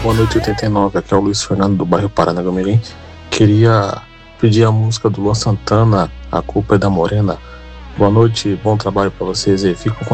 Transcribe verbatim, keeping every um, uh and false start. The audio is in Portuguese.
Boa noite, oitenta e nove. Aqui é o Luiz Fernando do bairro Paranaguamirim. Queria pedir a música do Luan Santana, A Culpa é da Morena. Boa noite, bom trabalho para vocês e fico com